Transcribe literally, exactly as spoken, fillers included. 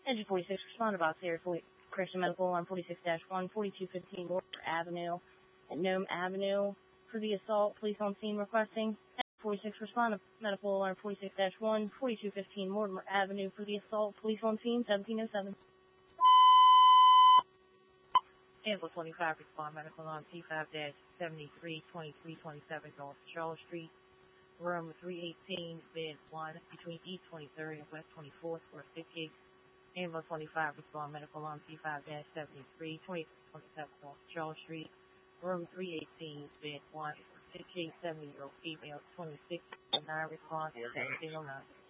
Engine forty-six, respond to Box Air Christian Medical on forty-six dash one, forty-two fifteen Mortimer Avenue at Nome Avenue. For the assault, police on scene requesting. Engine forty-six, respond to Medical Alarm forty-six dash one, forty-two fifteen Mortimer Avenue. For the assault, police on scene, seventeen oh seven. Ample twenty-five, respond Medical Alarm T five dash seventy-three, twenty-three twenty-seven North Charles Street, room three eighteen, bed one, between East twenty-third and West twenty-fourth for a sick case. Ample twenty-five, respond Medical Alarm T five dash seventy-three, twenty-three twenty-seven North Charles Street, room three eighteen, bed one, for a sick case, seventy-year-old female, twenty-six, nine response, seventeen oh nine.